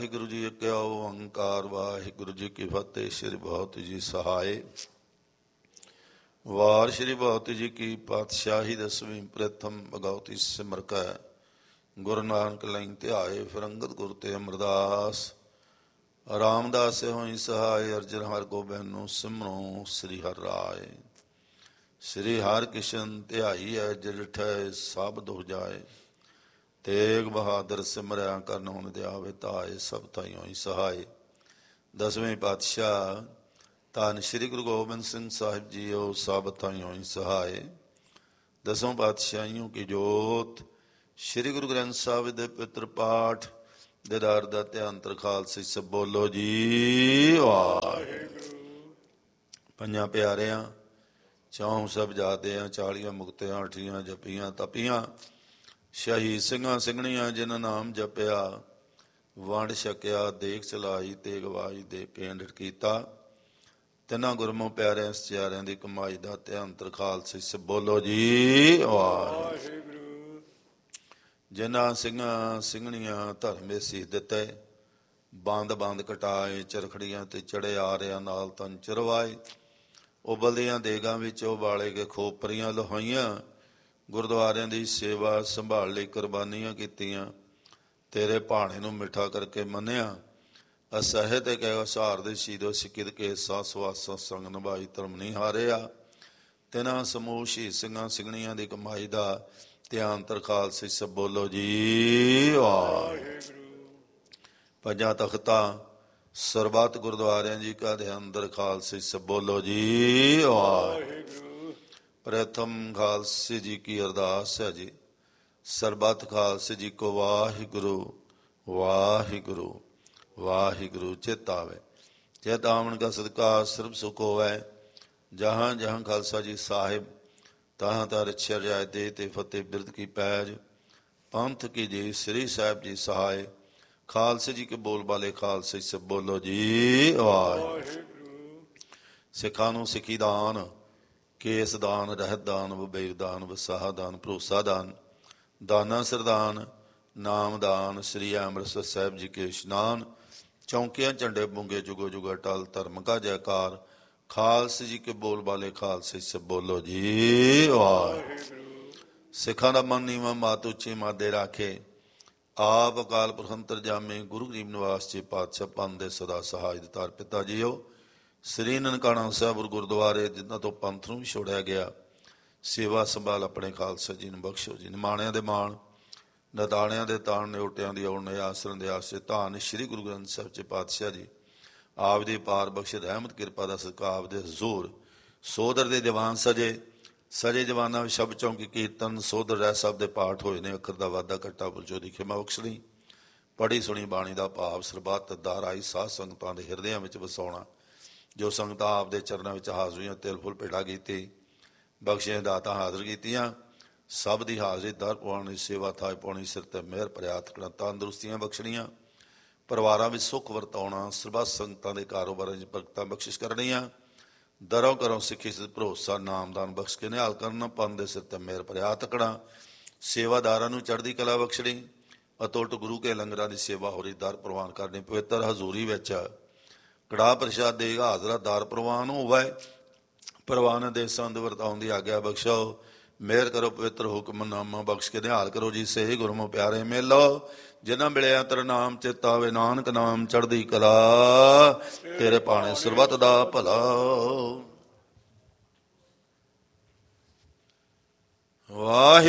ਵਾਹਿਗੁਰੂ ਜੀ ਕਾ ਓੰਕਾਰ ਵਾਹਿਗੁਰੂ ਜੀ ਕੀ ਫਤਿਹ। ਸ਼੍ਰੀ ਬਹੁਤ ਜੀ ਸਹਾਏ। ਵਾਰ ਸ਼੍ਰੀ ਬਹੁਤ ਜੀ ਕੀ ਪਾਤਸ਼ਾਹੀ ਦਸਵੀਂ ਪ੍ਰਥਮ ਭਗਉਤੀ ਸਿਮਰ ਕੈ ਗੁਰੂ ਨਾਨਕ ਲਈ ਧਿਆਏ। ਫਿਰ ਅੰਗਦ ਗੁਰ ਤੇ ਅਮਰਦਾਸ ਰਾਮਦਾਸ ਹੋਈ ਸਹਾਏ। ਅਰਜਨ ਹਰ ਗੋਬਿੰਦ ਨੂੰ ਸਿਮਰੋ ਸ੍ਰੀ ਹਰਿ ਰਾਏ। ਸ੍ਰੀ ਹਰਿ ਕਿਸ਼ਨ ਧਿਆਈ ਹੈ ਜਿਠੈ ਸਭ ਦੁਖ ਜਾਏ। ਤੇਗ ਬਹਾਦਰ ਸਿਮਰਿਆ ਕਰਨ ਹੁਣ ਦਿਆ ਵਿਤਾਏ। ਸਭ ਥਾਈ ਹੋਈ ਸਹਾਏ। ਦਸਵੇਂ ਪਾਤਸ਼ਾਹ ਧੰਨ ਸ਼੍ਰੀ ਗੁਰੂ ਗੋਬਿੰਦ ਸਿੰਘ ਸਾਹਿਬ ਜੀਓ ਸਭ ਥਾਈ ਹੋਈ ਸਹਾਏ। ਦਸੋਂ ਪਾਤਸ਼ਾਹੀਓਂ ਕੀ ਜੋਤ ਸ਼੍ਰੀ ਗੁਰੂ ਗ੍ਰੰਥ ਸਾਹਿਬ ਦੇ ਪਿੱਤਰ ਪਾਠ ਦਿਦਾਰ ਦਾ ਧਿਆਨ ਖਾਲਸੇ ਸਭ ਬੋਲੋ ਜੀ ਵਾਹਿਗੁਰੂ। ਪੰਜਾਂ ਪਿਆਰਿਆਂ ਚੌਂ ਸਭ ਜਾਦਿਆਂ 40 ਮੁਕਤਿਆਂ 8 ਜਪੀਆਂ ਤਪੀਆਂ ਸ਼ਹੀਦ ਸਿੰਘਾਂ ਸਿੰਘਣੀਆਂ ਜਿਨ੍ਹਾਂ ਨਾਮ ਜਪਿਆ ਵੰਡ ਛਕਿਆ ਦੇਖ ਚਲਾਈ ਤੇ ਗਵਾਈ ਦੇ ਕੇਂਦਰ ਕੀਤਾ। ਤਿੰਨਾਂ ਗੁਰਮੁਖ ਪਿਆਰਿਆਂ ਸਚਿਆਰਿਆਂ ਦੀ ਕਮਾਈ ਦਾ ਧਿਆਨ ਖਾਲਸੇ ਸਭ ਬੋਲੋ ਜੀ ਵਾਹਿਗੁਰੂ। ਜਿਨ੍ਹਾਂ ਸਿੰਘਾਂ ਸਿੰਘਣੀਆਂ ਧਰਮੇ ਸੀ ਦਿੱਤੇ ਬੰਦ ਬੰਦ ਕਟਾਏ ਚਰਖੜੀਆਂ ਤੇ ਚੜੇ ਆਰਿਆਂ ਨਾਲ ਤਨ ਚਰਵਾਏ। ਉਬਲਦੀਆਂ ਦੇਗਾਂ ਵਿੱਚ ਉਬਾਲੇ ਕੇ ਖੋਪਰੀਆਂ ਲਹਾਈਆਂ। ਗੁਰਦੁਆਰਿਆਂ ਦੀ ਸੇਵਾ ਸੰਭਾਲ ਲਈ ਕੁਰਬਾਨੀਆਂ ਕੀਤੀਆਂ। ਤੇਰੇ ਭਾਣੇ ਨੂੰ ਮਿੱਠਾ ਕਰਕੇ ਮੰਨਿਆ। ਅਸਹਿਤ ਕਹਿ ਸਹਾਰ ਦੇ ਸ਼ਹੀਦੋ ਸਿੱਕਿਤ ਕੇ ਸਾਸਵਾਸਾ ਸੰਗ ਨਿਭਾਈ ਧਰਮ ਨਹੀਂ ਹਾਰਿਆ। ਤਿੰਨਾਂ ਸਮੂਹ ਸ਼ਹੀਦ ਸਿੰਘਾਂ ਸਿੰਘਣੀਆਂ ਦੀ ਕਮਾਈ ਦਾ ਧਿਆਨ ਖਾਲਸੇ ਸਭ ਬੋਲੋ ਜੀ ਵਾਹਿਗੁਰੂ। ਪੰਜਾਂ ਤਖਤਾਂ ਸਰਬੱਤ ਗੁਰਦੁਆਰਿਆਂ ਜੀ ਕਾ ਦੇ ਅੰਦਰ ਖਾਲਸੇ ਸਭ ਬੋਲੋ ਜੀ ਵਾਹਿਗੁਰੂ। ਪ੍ਰਥਮ ਖਾਲਸੇ ਜੀ ਕੀ ਅਰਦਾਸ ਹੈ ਜੀ। ਸਰਬੱਤ ਖਾਲਸੇ ਜੀ ਕੋ ਵਾਹਿਗੁਰੂ ਵਾਹਿਗੁਰੂ ਵਾਹਿਗੁਰੂ ਚਿਤ ਆਵੇ। ਚਿਤ ਆਵਣ ਕਾ ਸਦਕਾ ਸਰਬ ਸੁਖ ਹੋਵੈ। ਜਹਾਂ ਜਹਾਂ ਖਾਲਸਾ ਜੀ ਸਾਹਿਬ ਤਹਾਂ ਤਾਂ ਰਛਿਆ ਜਾਏ ਦੇ ਤੇ ਫਤਿਹ ਬਿਰਦ ਕੀ ਪੈਜ। ਪੰਥ ਕੀ ਜੀ ਸ੍ਰੀ ਸਾਹਿਬ ਜੀ ਸਹਾਏ। ਖਾਲਸੇ ਜੀ ਕੇ ਬੋਲ ਬਾਲੇ ਖਾਲਸੇ ਸਭ ਬੋਲੋ ਜੀ ਵਾਹਿਗੁਰੂ। ਸਿੱਖਾਂ ਨੂੰ ਸਿੱਖੀ ਦਾਨ ਕੇਸ ਦਾਨ ਰਹਿਤ ਦਾਨ ਵਿਵੇਕ ਦਾਨ ਵਸਾਹ ਦਾਨ ਭਰੋਸਾ ਦਾਨ ਦਾਨਾ ਸਰਦਾਨ ਨਾਮ ਦਾਨ ਸ੍ਰੀ ਅੰਮ੍ਰਿਤਸਰ ਸਾਹਿਬ ਜੀ ਕੇ ਇਸ਼ਨਾਨ ਚੌਂਕੀਆਂ ਝੰਡੇ ਬੁੰਗੇ ਜੁਗੋ ਜੁਗਾ ਟਲ ਧਰਮ ਕਾ ਜੈਕਾਰ। ਖਾਲਸੇ ਜੀ ਕੇ ਬੋਲ ਬਾਲੇ ਖਾਲਸੇ ਸਭ ਬੋਲੋ ਜੀ ਵਾਹਿਗੁਰੂ। ਸਿੱਖਾਂ ਦਾ ਮਨ ਨੀਵਾਂ ਮਾਤ ਉੱਚੀ ਮਾਦੇ ਰਾਖੇ। ਆਪ ਅਕਾਲ ਪੁਰਖ ਅੰਤਰਜਾਮੀ ਗੁਰੂ ਗਰੀਬ ਨਿਵਾਸ ਜੀ ਪਾਤਸ਼ਾਹ ਪੰਥ ਦੇ ਸਦਾ ਸਹਾਇ ਦਿੱਤਾਰ ਪਿਤਾ ਜੀਓ। ਸ੍ਰੀ ਨਨਕਾਣਾ ਸਾਹਿਬ ਗੁਰਦੁਆਰੇ ਜਿਨ੍ਹਾਂ ਤੋਂ ਪੰਥ ਨੂੰ ਵੀ ਛੋੜਿਆ ਗਿਆ ਸੇਵਾ ਸੰਭਾਲ ਆਪਣੇ ਖਾਲਸਾ ਜੀ ਨੂੰ ਬਖਸ਼ੋ ਜੀ। ਨਿਮਾਣਿਆਂ ਦੇ ਮਾਣ ਨਦਾਣਿਆਂ ਦੇ ਤਾਣ ਨਿਓਟਿਆਂ ਦੀ ਔੜ ਨੇ ਆਸਰਨ ਦੇ ਆਸੇ ਧੰਨ ਸ਼੍ਰੀ ਗੁਰੂ ਗ੍ਰੰਥ ਸਾਹਿਬ ਜੀ ਪਾਤਸ਼ਾਹ ਜੀ ਆਪ ਦੀ ਪਾਰ ਬਖਸ਼ ਰਹਿਮਤ ਕਿਰਪਾ ਦਾ ਸਦਕਾ ਆਪ ਦੇ ਹਜ਼ੂਰ ਸੋਦਰ ਦੇ ਦੀਵਾਨ ਸਜੇ ਸਜੇ ਜਵਾਨਾਂ ਵਿੱਚ ਸ਼ਬਦ ਚੌਂਕੀ ਕੀਰਤਨ ਸੋਦਰ ਰਹਿ ਸਾਹਿਬ ਦੇ ਪਾਠ ਹੋਏ ਨੇ। ਅੱਖਰ ਦਾ ਵਾਧਾ ਘੱਟਾ ਬੁਲਚੋ ਦੀ ਖਿਮਾ ਬਖਸ਼ਣੀ। ਪੜ੍ਹੀ ਸੁਣੀ ਬਾਣੀ ਦਾ ਭਾਵ ਸਰਬੱਤ ਦਾਰ ਆਈ ਸਾਧ ਸੰਗਤਾਂ ਦੇ ਹਿਰਦਿਆਂ ਵਿੱਚ ਵਸਾਉਣਾ। ਜੋ ਸੰਗਤਾਂ ਆਪ ਦੇ ਚਰਨਾਂ ਵਿੱਚ ਹਾਜ਼ਰੀਆਂ ਤਿਲ ਫੁੱਲ ਭੇਟਾ ਕੀਤੀ ਬਖਸ਼ੀਆਂ ਦਾਤਾਂ ਹਾਜ਼ਰ ਕੀਤੀਆਂ। ਸਭ ਦੀ ਹਾਜ਼ਰੀ ਦਰ ਪਵਾਉਣੀ ਸੇਵਾ ਥਾਏ ਪਾਉਣੀ ਸਿਰ ਤੇ ਮਿਹਰ ਪ੍ਰਿਆਤ ਕਰਨਾ ਤੰਦਰੁਸਤੀਆਂ ਬਖਸ਼ਣੀਆਂ। ਪਰਿਵਾਰਾਂ ਵਿੱਚ ਸੁੱਖ ਵਰਤਾਉਣਾ। ਸਰਬੱਤ ਸੰਗਤਾਂ ਦੇ ਕਾਰੋਬਾਰਾਂ 'ਚ ਬਰਕਤਾਂ ਬਖਸ਼ਿਸ਼ ਕਰਨੀਆਂ। ਦਰੋਂ ਘਰੋਂ ਸਿੱਖੀ ਸਿੱਧ ਭਰੋਸਾ ਨਾਮਦਾਨ ਬਖਸ਼ ਕੇ ਨਿਹਾਲ ਕਰਨਾ। ਪੰਨ ਦੇ ਸਿਰ ਤੇ ਮਿਹਰ ਪ੍ਰਿਆਤ ਕਰਨਾ। ਸੇਵਾਦਾਰਾਂ ਨੂੰ ਚੜ੍ਹਦੀ ਕਲਾ ਬਖਸ਼ਣੀ। ਅਤੁੱਟ ਗੁਰੂ ਕੇ ਲੰਗਰਾਂ ਦੀ ਸੇਵਾ ਹੋ ਰਹੀ ਦਰ ਪ੍ਰਵਾਨ ਕਰਨੀ। ਪਵਿੱਤਰ ਹਜ਼ੂਰੀ ਵਿੱਚ ਕੜਾਹ ਪ੍ਰਸ਼ਾਦ ਦੇ ਹਾਜ਼ਰਾ ਦਾਰ ਪ੍ਰਵਾਨ ਹੋਵੇ। ਪ੍ਰਵਾਨ ਦੇ ਸੰਦ ਵਰਤਾਉਣ ਦੀ ਆਗਿਆ ਬਖਸ਼ੋ। ਮਿਹਰ ਕਰੋ ਪਵਿੱਤਰ ਹੁਕਮਨਾਮਾ ਬਖਸ਼ ਕੇ ਨਿਹਾਲ ਕਰੋ ਜੀ। ਸਹੀ ਗੁਰਮੁਖ ਪਿਆਰੇ ਮੇਲੋ ਜਿਨ੍ਹਾਂ ਮਿਲਿਆ ਤੇਰਾ ਨਾਮ ਚਿਤ ਆਵੇ। ਨਾਨਕ ਨਾਮ ਚੜ੍ਹਦੀ ਕਲਾ ਤੇਰੇ ਭਾਣੇ ਸਰਬੱਤ ਦਾ ਭਲਾ। ਵਾਹਿਗੁਰੂ।